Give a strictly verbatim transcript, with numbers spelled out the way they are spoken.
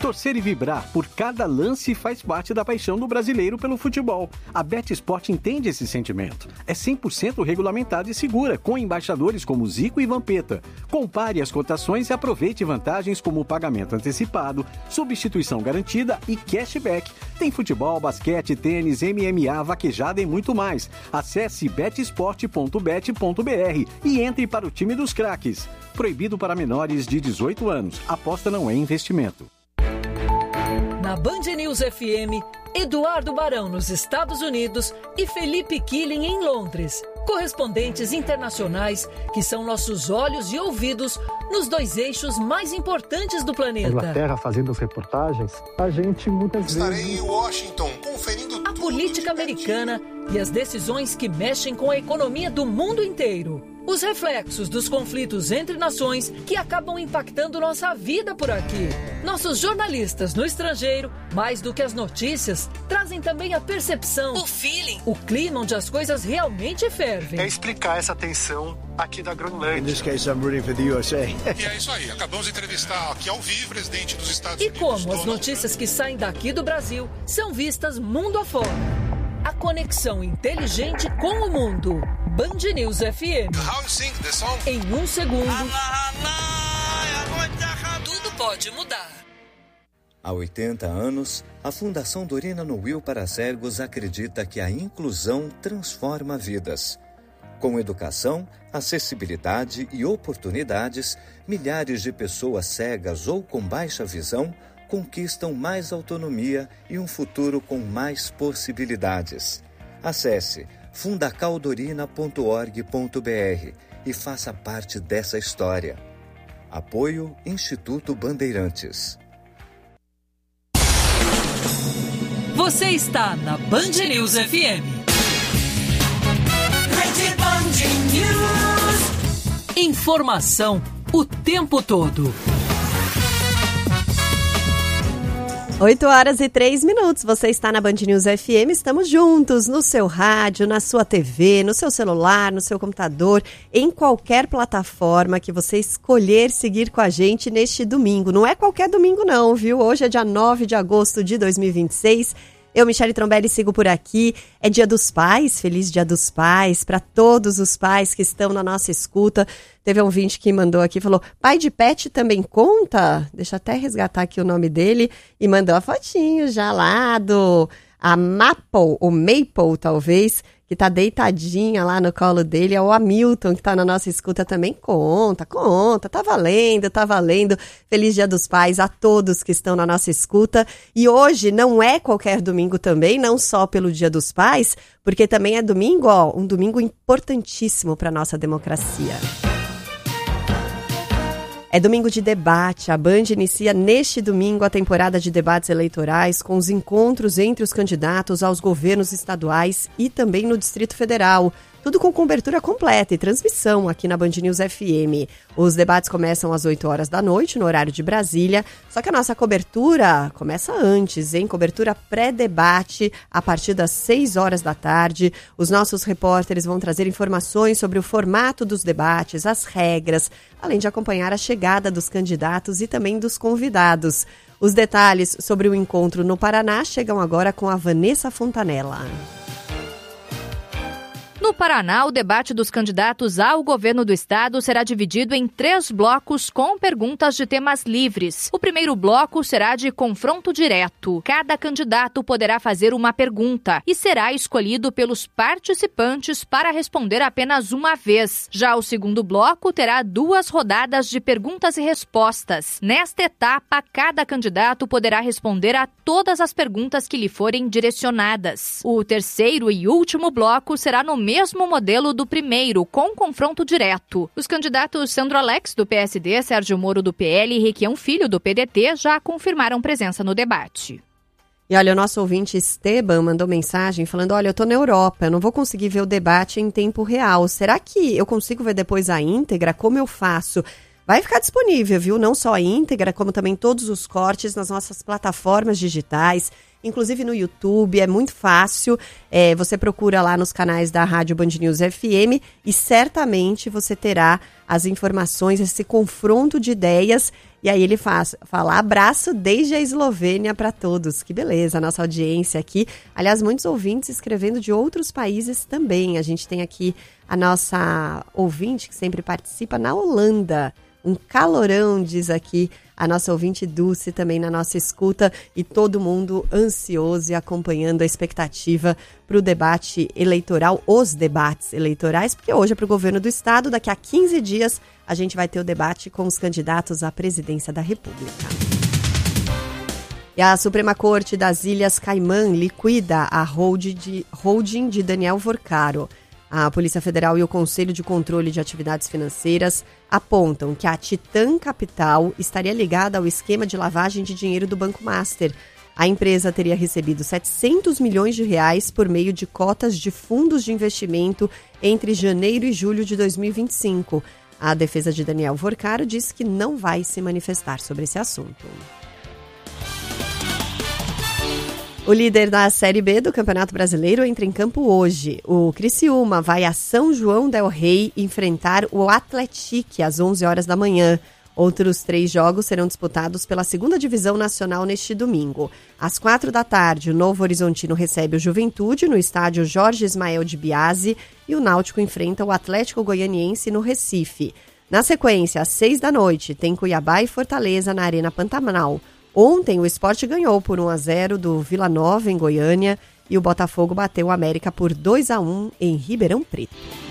Torcer e vibrar por cada lance faz parte da paixão do brasileiro pelo futebol. A BetSport entende esse sentimento. É cem por cento regulamentada e segura, com embaixadores como Zico e Vampeta. Compare as cotações e aproveite vantagens como pagamento antecipado, substituição garantida e cashback. Tem futebol, basquete, tênis, M M A, vaquejada e muito mais. Acesse betsport ponto bet ponto b r e entre para o time dos craques. Proibido para menores de dezoito anos. Aposta não é investimento. Na Band News F M, Eduardo Barão nos Estados Unidos e Felipe Killing em Londres. Correspondentes internacionais que são nossos olhos e ouvidos nos dois eixos mais importantes do planeta. Na Inglaterra, fazendo as reportagens, a gente muitas Estarei vezes... Estarei em Washington, conferindo a política americana e as decisões que mexem com a economia do mundo inteiro. Os reflexos dos conflitos entre nações que acabam impactando nossa vida por aqui. Nossos jornalistas no estrangeiro, mais do que as notícias, trazem também a percepção, o feeling, o clima onde as coisas realmente fervem. É explicar essa tensão aqui da Groenlândia. In this case, I'm rooting for the U S A. E é isso aí, acabamos de entrevistar aqui ao vivo o presidente dos Estados e Unidos. E como as Donald notícias que saem daqui do Brasil são vistas mundo afora. A conexão inteligente com o mundo. Band News F M. How you sing the song? Em um segundo, tudo pode mudar. Há oitenta anos, a Fundação Dorina Noil para Cegos acredita que a inclusão transforma vidas. Com educação, acessibilidade e oportunidades, milhares de pessoas cegas ou com baixa visão conquistam mais autonomia e um futuro com mais possibilidades. Acesse fundacaldorina ponto org ponto b r e faça parte dessa história. Apoio Instituto Bandeirantes. Você está na Band News F M. Rede Band News. Informação o tempo todo. oito horas e três minutos, você está na Band News F M, estamos juntos no seu rádio, na sua T V, no seu celular, no seu computador, em qualquer plataforma que você escolher seguir com a gente neste domingo. Não é qualquer domingo não, viu? Hoje é dia nove de agosto de dois mil e vinte e seis. Eu, Michele Trombelli, sigo por aqui. É Dia dos Pais, feliz Dia dos Pais para todos os pais que estão na nossa escuta. Teve um ouvinte que mandou aqui, falou, pai de pet também conta? Deixa eu até resgatar aqui o nome dele. E mandou a fotinho já lá do a Maple, ou Maple talvez, que tá deitadinha lá no colo dele, é o Hamilton, que tá na nossa escuta também, conta, conta, tá valendo, tá valendo. Feliz Dia dos Pais a todos que estão na nossa escuta. E hoje não é qualquer domingo também, não só pelo Dia dos Pais, porque também é domingo, ó, um domingo importantíssimo para nossa democracia. É domingo de debate. A Band inicia neste domingo a temporada de debates eleitorais com os encontros entre os candidatos aos governos estaduais e também no Distrito Federal. Tudo com cobertura completa e transmissão aqui na Band News F M. Os debates começam às oito horas da noite, no horário de Brasília. Só que a nossa cobertura começa antes, hein? Cobertura pré-debate, a partir das seis horas da tarde. Os nossos repórteres vão trazer informações sobre o formato dos debates, as regras, além de acompanhar a chegada dos candidatos e também dos convidados. Os detalhes sobre o encontro no Paraná chegam agora com a Vanessa Fontanella. No Paraná, o debate dos candidatos ao governo do estado será dividido em três blocos com perguntas de temas livres. O primeiro bloco será de confronto direto. Cada candidato poderá fazer uma pergunta e será escolhido pelos participantes para responder apenas uma vez. Já o segundo bloco terá duas rodadas de perguntas e respostas. Nesta etapa, cada candidato poderá responder a todas as perguntas que lhe forem direcionadas. O terceiro e último bloco será no mesmo mesmo modelo do primeiro, com confronto direto. Os candidatos Sandro Alex, do P S D, Sérgio Moro, do P L e Requião Filho, do P D T, já confirmaram presença no debate. E olha, o nosso ouvinte Esteban mandou mensagem falando, olha, eu tô na Europa, eu não vou conseguir ver o debate em tempo real. Será que eu consigo ver depois a íntegra? Como eu faço? Vai ficar disponível, viu? Não só a íntegra, como também todos os cortes nas nossas plataformas digitais, inclusive no YouTube, é muito fácil. É, você procura lá nos canais da Rádio Band News F M e certamente você terá as informações, esse confronto de ideias E aí ele faz, fala, abraço desde a Eslovênia para todos. Que beleza, a nossa audiência aqui. Aliás, muitos ouvintes escrevendo de outros países também. A gente tem aqui a nossa ouvinte que sempre participa na Holanda. Um calorão, diz aqui a nossa ouvinte Dulce também na nossa escuta, e todo mundo ansioso e acompanhando a expectativa para o debate eleitoral, os debates eleitorais, porque hoje é para o governo do estado, daqui a quinze dias a gente vai ter o debate com os candidatos à presidência da República. E a Suprema Corte das Ilhas Caimã liquida a holding de, holding de Daniel Vorcaro. A Polícia Federal e o Conselho de Controle de Atividades Financeiras apontam que a Titan Capital estaria ligada ao esquema de lavagem de dinheiro do Banco Master. A empresa teria recebido setecentos milhões de reais por meio de cotas de fundos de investimento entre janeiro e julho de dois mil e vinte e cinco. A defesa de Daniel Vorcaro disse que não vai se manifestar sobre esse assunto. O líder da Série B do Campeonato Brasileiro entra em campo hoje. O Criciúma vai a São João del Rei enfrentar o Atlético às onze horas da manhã. Outros três jogos serão disputados pela segunda Divisão Nacional neste domingo. Às quatro da tarde, o Novo Horizontino recebe o Juventude no estádio Jorge Ismael de Biasi e o Náutico enfrenta o Atlético Goianiense no Recife. Na sequência, às seis da noite, tem Cuiabá e Fortaleza na Arena Pantanal. Ontem, o Sport ganhou por um a zero do Vila Nova, em Goiânia, e o Botafogo bateu o América por dois a um em Ribeirão Preto.